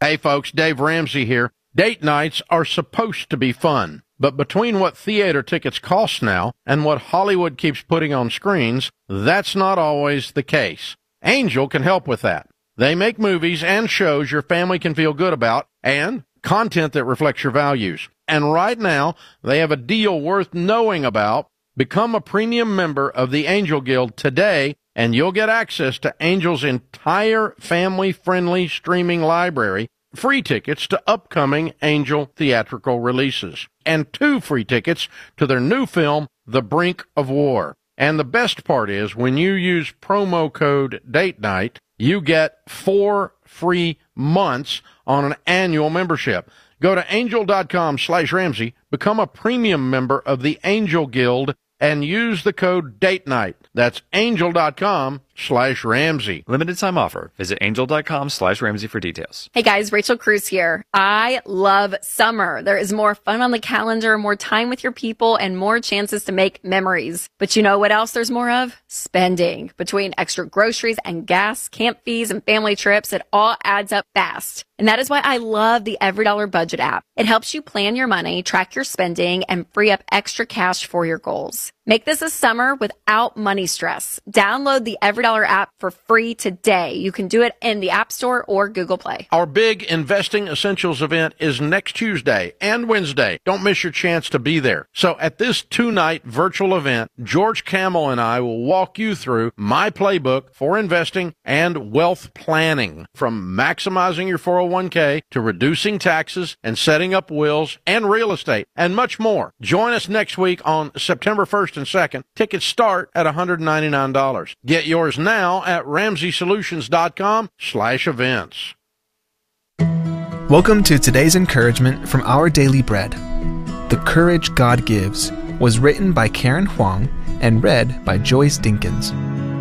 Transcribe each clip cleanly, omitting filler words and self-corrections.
Hey folks, Dave Ramsey here. Date nights are supposed to be fun, but between what theater tickets cost now and what Hollywood keeps putting on screens, that's not always the case. Angel can help with that. They make movies and shows your family can feel good about and content that reflects your values. And right now, they have a deal worth knowing about. Become a premium member of the Angel Guild today, and you'll get access to Angel's entire family-friendly streaming library, free tickets to upcoming Angel theatrical releases, and 2 free tickets to their new film, The Brink of War. And the best part is, when you use promo code Date Night, you get 4 free months on an annual membership. Go to angel.com/Ramsey, become a premium member of the Angel Guild, and use the code Date Night. That's angel.com/Ramsey. Limited time offer. Visit angel.com/Ramsey for details. Hey guys, Rachel Cruz here. I love summer. There is more fun on the calendar, more time with your people, and more chances to make memories. But you know what else there's more of? Spending. Between extra groceries and gas, camp fees, and family trips, it all adds up fast. And that is why I love the EveryDollar Budget app. It helps you plan your money, track your spending, and free up extra cash for your goals. Make this a summer without money stress. Download the EveryDollar app for free today. You can do it in the App Store or Google Play. Our big Investing Essentials event is next Tuesday and Wednesday. Don't miss your chance to be there. So at this 2-night virtual event, George Camel and I will walk you through my playbook for investing and wealth planning, from maximizing your 401k to reducing taxes and setting up wills and real estate and much more. Join us next week on September 1st and 2nd. Tickets start at $199. Get yours now at RamseySolutions.com/events. Welcome to today's encouragement from Our Daily Bread. The Courage God Gives was written by Karen Huang and read by Joyce Dinkins.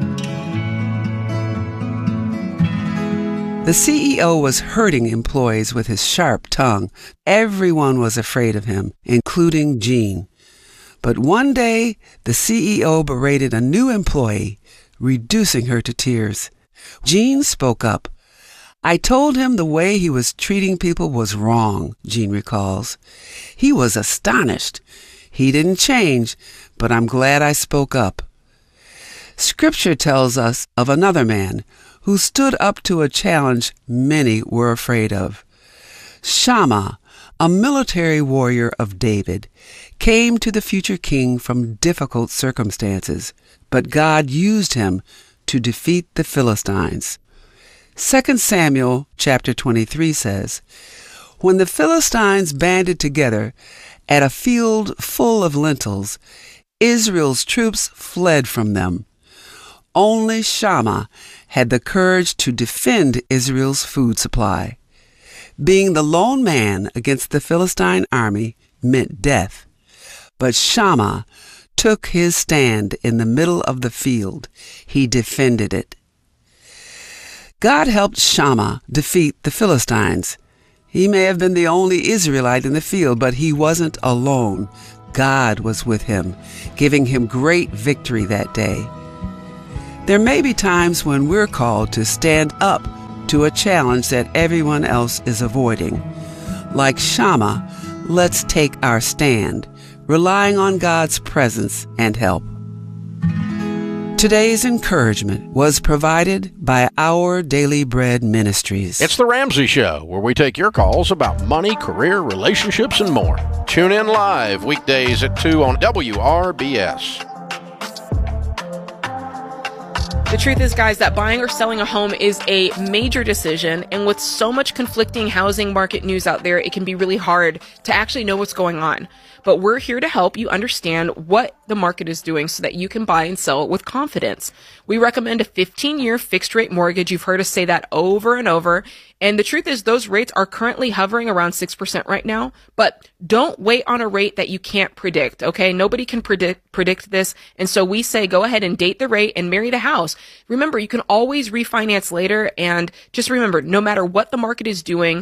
The CEO was hurting employees with his sharp tongue. Everyone was afraid of him, including Jean. But one day, the CEO berated a new employee, reducing her to tears. Jean spoke up. "I told him the way he was treating people was wrong," Jean recalls. "He was astonished. He didn't change, but I'm glad I spoke up." Scripture tells us of another man who stood up to a challenge many were afraid of. Shammah, a military warrior of David, came to the future king from difficult circumstances, but God used him to defeat the Philistines. 2 Samuel chapter 23 says, "When the Philistines banded together at a field full of lentils, Israel's troops fled from them. Only Shammah had the courage to defend Israel's food supply. Being the lone man against the Philistine army meant death. But Shammah took his stand in the middle of the field. He defended it." God helped Shammah defeat the Philistines. He may have been the only Israelite in the field, but he wasn't alone. God was with him, giving him great victory that day. There may be times when we're called to stand up to a challenge that everyone else is avoiding. Like Shammah, let's take our stand, relying on God's presence and help. Today's encouragement was provided by Our Daily Bread Ministries. It's The Ramsey Show, where we take your calls about money, career, relationships, and more. Tune in live weekdays at 2 on WRBS. The truth is, guys, that buying or selling a home is a major decision, and with so much conflicting housing market news out there, it can be really hard to actually know what's going on. But we're here to help you understand what the market is doing so that you can buy and sell with confidence. We recommend a 15-year fixed-rate mortgage. You've heard us say that over and over. And the truth is, those rates are currently hovering around 6% right now. But don't wait on a rate that you can't predict, okay? Nobody can predict this. And so we say go ahead and date the rate and marry the house. Remember, you can always refinance later. And just remember, no matter what the market is doing,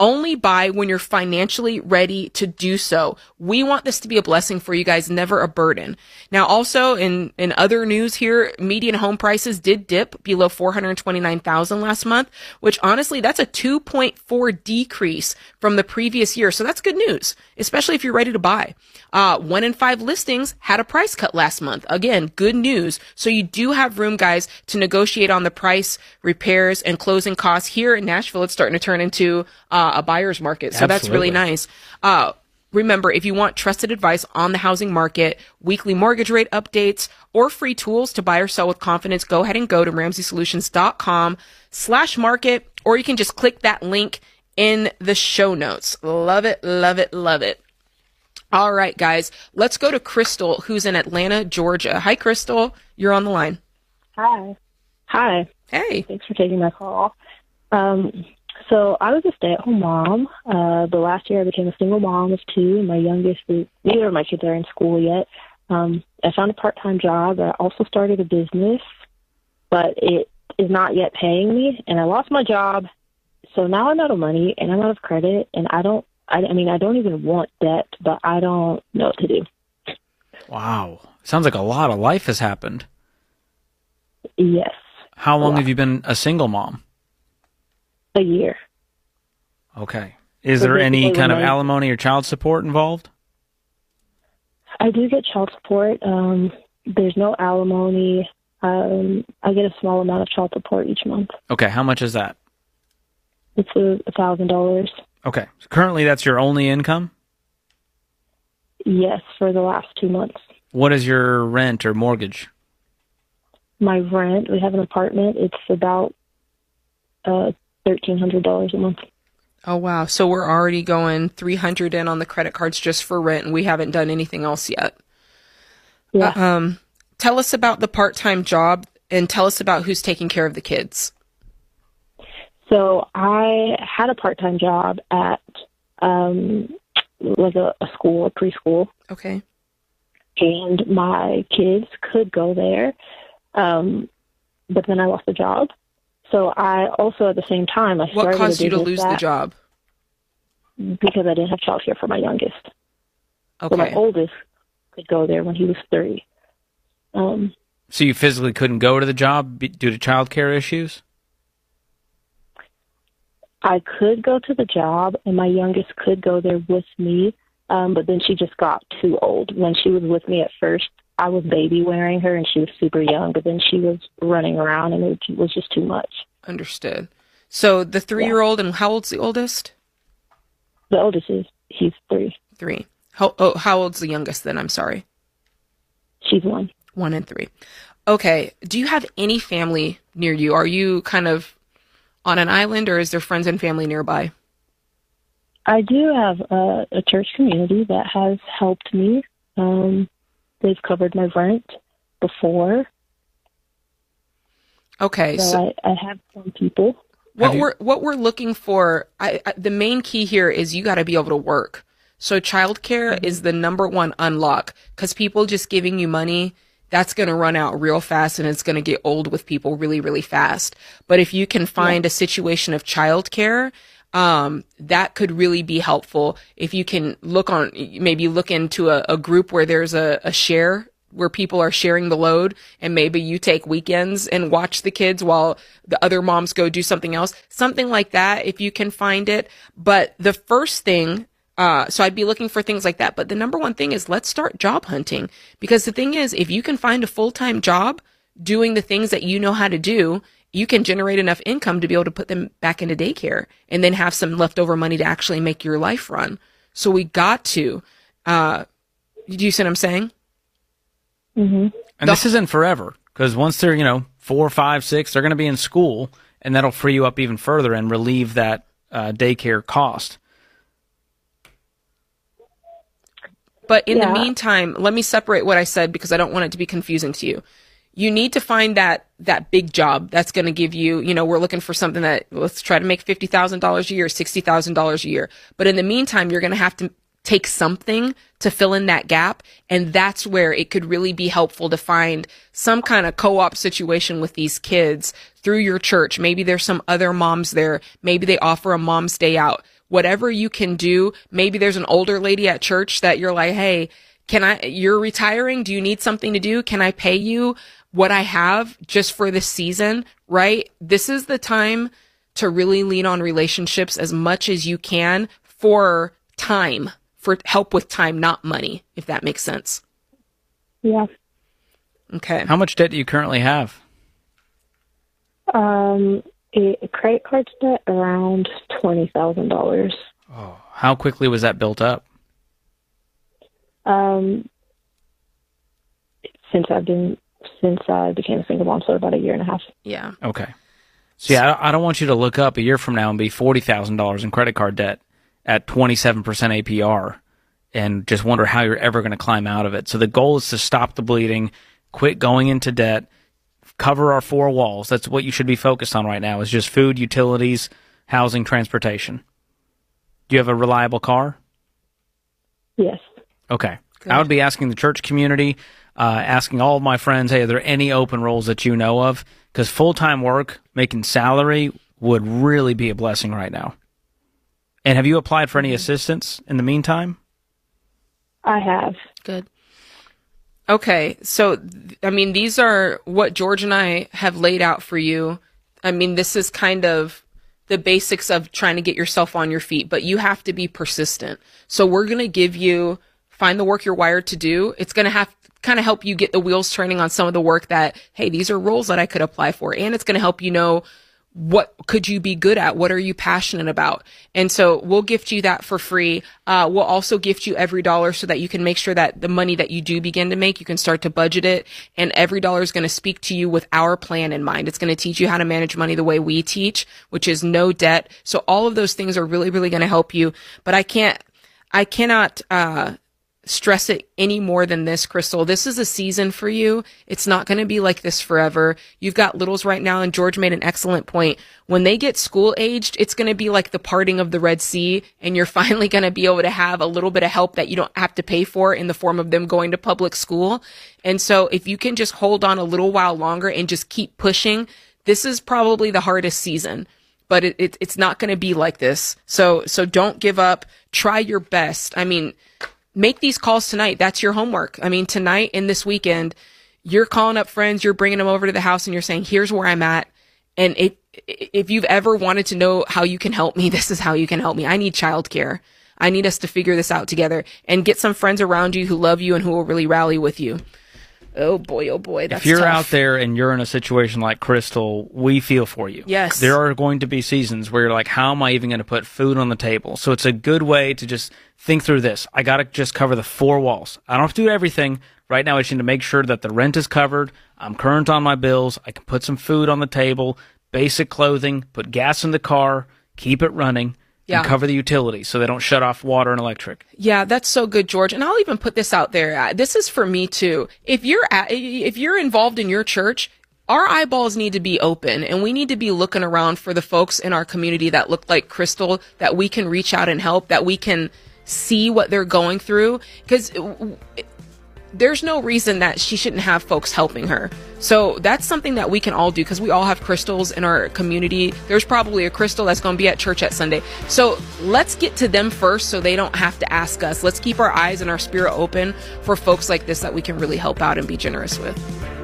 Only buy when you're financially ready to do so. We want this to be a blessing for you guys, never a burden. Now, also in other news here, median home prices did dip below 429,000 last month, which honestly, that's a 2.4 decrease from the previous year. So that's good news, especially if you're ready to buy. 1 in 5 listings had a price cut last month. Again, good news. So you do have room, guys, to negotiate on the price, repairs, and closing costs. Here in Nashville, it's starting to turn into a buyer's market. So that's really nice. Remember, if you want trusted advice on the housing market, weekly mortgage rate updates, or free tools to buy or sell with confidence, go ahead and go to RamseySolutions.com/market, or you can just click that link in the show notes. Love it, love it, love it. All right, guys, let's go to Crystal, who's in Atlanta, Georgia. Hi, Crystal. You're on the line. Hi. Hi. Hey. Thanks for taking my call. So I was a stay-at-home mom. But last year I became a single mom of 2, and my youngest, neither of my kids are in school yet. I found a part-time job. I also started a business, but it is not yet paying me, and I lost my job. So now I'm out of money, and I'm out of credit, and I don't even want debt, but I don't know what to do. Wow. Sounds like a lot of life has happened. Yes. How long have you been a single mom? A year. Okay. Is there any kind of alimony or child support involved? I do get child support. There's no alimony. I get a small amount of child support each month. Okay. How much is that? It's $1,000. Okay. So currently, that's your only income? Yes, for the last 2 months. What is your rent or mortgage? My rent, we have an apartment. It's about $1,300 a month. Oh, wow. So we're already going $300 in on the credit cards just for rent, and we haven't done anything else yet. Yeah. Tell us about the part-time job, and tell us about who's taking care of the kids. So I had a part-time job at like a school, a preschool. Okay. And my kids could go there, but then I lost the job. So I also, at the same time, I started. What caused you to lose the job? Because I didn't have childcare for my youngest. Okay. So my oldest could go there when he was 3. So you physically couldn't go to the job due to childcare issues? I could go to the job, and my youngest could go there with me, but then she just got too old. When she was with me at first, I was baby wearing her, and she was super young, but then she was running around, and it was just too much. Understood. So the 3-year-old, and how old's the oldest? The oldest he's 3. 3. How old's the youngest then? I'm sorry. She's 1. 1 and 3. Okay. Do you have any family near you? Are you kind of on an island, or is there friends and family nearby? I do have a church community that has helped me. They've covered my rent before. Okay, so I have some people. What we're looking for, the main key here is you got to be able to work. So childcare is the number one unlock, because people just giving you money, that's going to run out real fast, and it's going to get old with people really, really fast. But if you can find a situation of childcare, that could really be helpful. If you can look into a group where there's a share, where people are sharing the load, and maybe you take weekends and watch the kids while the other moms go do something else, something like that, if you can find it. But the first thing, so I'd be looking for things like that. But the number one thing is, let's start job hunting, because the thing is, if you can find a full-time job doing the things that you know how to do, you can generate enough income to be able to put them back into daycare and then have some leftover money to actually make your life run. So we got to, do you see what I'm saying? Mm-hmm. And this isn't forever, because once they're, 4, 5, 6, they're going to be in school, and that'll free you up even further and relieve that daycare cost. But in the meantime, let me separate what I said, because I don't want it to be confusing to you. You need to find that big job that's going to give you, we're looking for something that, let's try to make $50,000 a year, $60,000 a year. But in the meantime, you're going to have to take something to fill in that gap. And that's where it could really be helpful to find some kind of co-op situation with these kids through your church. Maybe there's some other moms there. Maybe they offer a mom's day out. whatever you can do. Maybe there's an older lady at church that you're like, hey, you're retiring? Do you need something to do? Can I pay you what I have just for this season? Right? This is the time to really lean on relationships as much as you can for time, for help with time, not money, if that makes sense. Yeah. Okay. How much debt do you currently have? A credit card debt around $20,000. Oh, how quickly was that built up? Since I became a single mom, so about a year and a half. Yeah. Okay. So yeah, I don't want you to look up a year from now and be $40,000 in credit card debt at 27% APR and just wonder how you're ever going to climb out of it. So the goal is to stop the bleeding, quit going into debt, cover our four walls. That's what you should be focused on right now, is just food, utilities, housing, transportation. Do you have a reliable car? Yes. Okay. Good. I would be asking the church community, asking all of my friends, hey, are there any open roles that you know of? Because full-time work, making salary, would really be a blessing right now. And have you applied for any assistance in the meantime? I have. Good. Okay, so, I mean, these are what George and I have laid out for you. I mean, this is kind of the basics of trying to get yourself on your feet, but you have to be persistent. So we're going to give you, find the work you're wired to do. It's going to have kind of help you get the wheels turning on some of the work that, hey, these are roles that I could apply for. And it's going to help you know, what could you be good at? What are you passionate about? And so we'll gift you that for free. We'll also gift you every dollar so that you can make sure that the money that you do begin to make, you can start to budget it. And every dollar is going to speak to you with our plan in mind. It's going to teach you how to manage money the way we teach, which is no debt. So all of those things are really, really going to help you. But I cannot stress it any more than this, Crystal. This is a season for you. It's not going to be like this forever. You've got littles right now, and George made an excellent point. When they get school aged, it's going to be like the parting of the Red Sea, and you're finally going to be able to have a little bit of help that you don't have to pay for in the form of them going to public school. And so if you can just hold on a little while longer and just keep pushing, this is probably the hardest season. But it's not going to be like this. So don't give up. Try your best. I mean, make these calls tonight. That's your homework. I mean, tonight and this weekend, you're calling up friends, you're bringing them over to the house, and you're saying, here's where I'm at. And if you've ever wanted to know how you can help me, this is how you can help me. I need childcare. I need us to figure this out together and get some friends around you who love you and who will really rally with you. Oh boy, that's If you're tough. out there and you're in a situation like Crystal, we feel for you. Yes. There are going to be seasons where you're like, how am I even going to put food on the table? So it's a good way to just think through this. I got to just cover the four walls. I don't have to do everything. Right now, I just need to make sure that the rent is covered. I'm current on my bills. I can put some food on the table, basic clothing, put gas in the car, keep it running. And cover the utilities so they don't shut off water and electric. Yeah, that's so good, George. And I'll even put this out there. This is for me too. If you're involved in your church, our eyeballs need to be open, and we need to be looking around for the folks in our community that look like Crystal, that we can reach out and help, that we can see what they're going through. Because there's no reason that she shouldn't have folks helping her. So that's something that we can all do, because we all have Crystals in our community. There's probably a Crystal that's going to be at church at Sunday. So let's get to them first so they don't have to ask us. Let's keep our eyes and our spirit open for folks like this that we can really help out and be generous with.